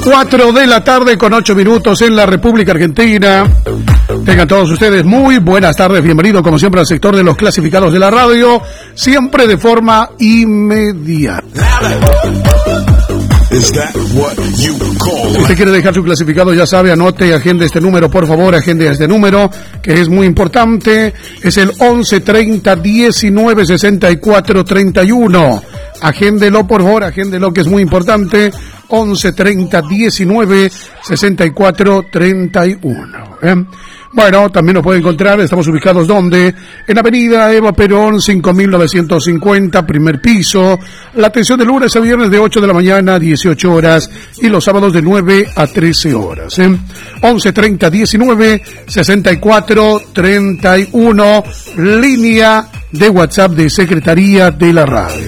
4 de la tarde con 8 minutos en la República Argentina. Tengan todos ustedes muy buenas tardes, bienvenidos como siempre al sector de los clasificados de la radio, siempre de forma inmediata. Si usted quiere dejar su clasificado, ya sabe, anote y agende este número, por favor, agende este número, que es muy importante, es el 11 30 19 64 31. Agéndelo, por favor, agéndelo, que es muy importante. 11 30 19 64 31. Bueno, también nos puede encontrar, estamos ubicados ¿dónde? En Avenida Eva Perón, 5950, primer piso. La atención de lunes a viernes de 8 de la mañana a 18 horas y los sábados de 9 a 13 horas. 11 30 19 64 31, línea de WhatsApp de Secretaría de la Radio.